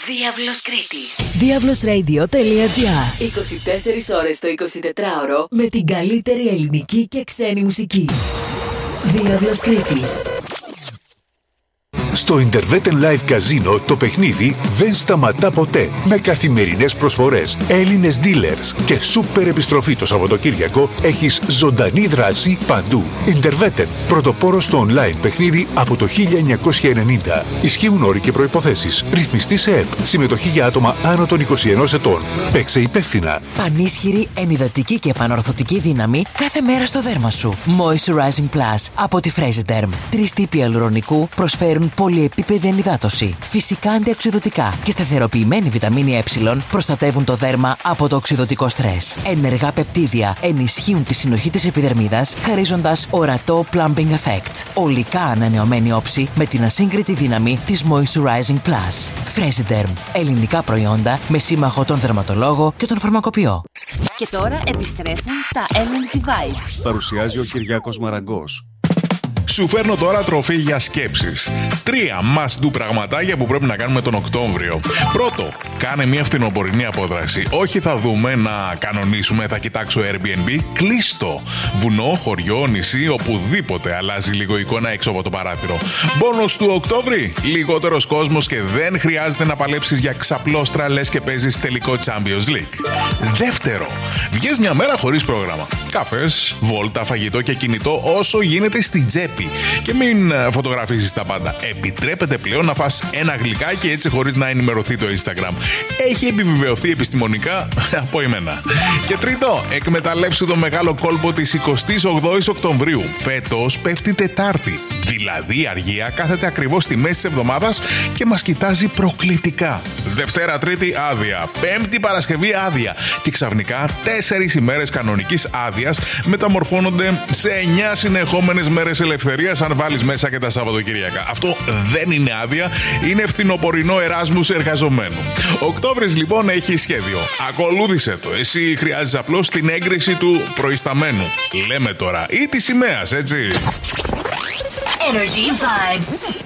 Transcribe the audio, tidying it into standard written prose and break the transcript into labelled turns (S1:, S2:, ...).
S1: Διάβλος Κρήτης.
S2: Διάβλosradio.gr
S1: 24 ώρες το 24ωρο με την καλύτερη ελληνική και ξένη μουσική. Διάβλος Κρήτης.
S3: Στο Interveten Live Casino το παιχνίδι δεν σταματά ποτέ. Με καθημερινές προσφορές, Έλληνες dealers και σούπερ επιστροφή το Σαββατοκύριακο, έχεις ζωντανή δράση παντού. Interveten, πρωτοπόρο στο online παιχνίδι από το 1990. Ισχύουν όροι και προϋποθέσεις. Ρυθμιστή σε ΕΠ. Συμμετοχή για άτομα άνω των 21 ετών. Παίξε υπεύθυνα.
S2: Πανίσχυρη, ενυδατική και επανορθωτική δύναμη κάθε μέρα στο δέρμα σου. Moisturizing Plus από τη Fresiderm. 3 τύποι αλουρονικού προσφέρουν πολυεπίπεδη ενυδάτωση, φυσικά αντιοξειδωτικά και σταθεροποιημένη βιταμίνη Ε προστατεύουν το δέρμα από το οξειδωτικό στρες. Ενεργά πεπτίδια ενισχύουν τη συνοχή της επιδερμίδας, χαρίζοντας ορατό plumping effect. Ολικά ανανεωμένη όψη με την ασύγκριτη δύναμη της Moisturizing Plus. Fresiderm. Ελληνικά προϊόντα με σύμμαχο τον δερματολόγο και τον φαρμακοποιό.
S4: Και τώρα επιστρέφουν τα Energy Vibes.
S5: Παρουσιάζει ο Κυριάκος Μαραγκός. Σου φέρνω τώρα τροφή για σκέψεις. 3 must do πραγματάκια που πρέπει να κάνουμε τον Οκτώβριο. Πρώτο, κάνε μια φθινοπορεινή απόδραση. Όχι θα δούμε να κανονίσουμε, θα κοιτάξω Airbnb. Κλείστο. Βουνό, χωριό, νησί, οπουδήποτε αλλάζει λίγο εικόνα έξω από το παράθυρο. Μπόνος του Οκτώβρη, λιγότερος κόσμος και δεν χρειάζεται να παλέψεις για ξαπλώστρα λες και παίζεις τελικό Champions League. Δεύτερο, βγες μια μέρα χωρίς πρόγραμμα. Καφές, βόλτα, φαγητό και κινητό όσο γίνεται στην τσέπη. Και μην φωτογραφίσεις τα πάντα. Επιτρέπεται πλέον να φας ένα γλυκάκι έτσι χωρίς να ενημερωθεί το Instagram. Έχει επιβεβαιωθεί επιστημονικά από εμένα. Και τρίτο, εκμεταλλεύσου το μεγάλο κόλπο της 28ης Οκτωβρίου. Φέτος πέφτει Τετάρτη. Δηλαδή αργία κάθεται ακριβώς στη μέση της εβδομάδας και μας κοιτάζει προκλητικά. Δευτέρα, Τρίτη άδεια. Πέμπτη, Παρασκευή άδεια. Και ξαφνικά 4 ημέρες κανονικής άδειας μεταμορφώνονται σε 9 συνεχόμενες μέρες ελευθερίας αν βάλεις μέσα και τα Σαββατοκύριακα. Αυτό δεν είναι άδεια, είναι φθινοπορεινό Εράσμους εργαζομένου. Οκτώβρης λοιπόν έχει σχέδιο. Ακολούθησε το. Εσύ χρειάζεσαι απλώς την έγκριση του προϊσταμένου. Λέμε τώρα. Ή της σημαίας, έτσι.
S1: Energy Vibes.